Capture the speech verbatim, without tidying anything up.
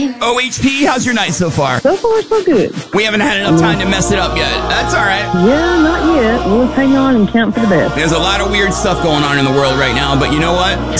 O H P, how's your night so far? So far, so good. We haven't had enough time to mess it up yet. That's all right. Yeah, not yet. We'll hang on and count for the best. There's a lot of weird stuff going on in the world right now, but you know what?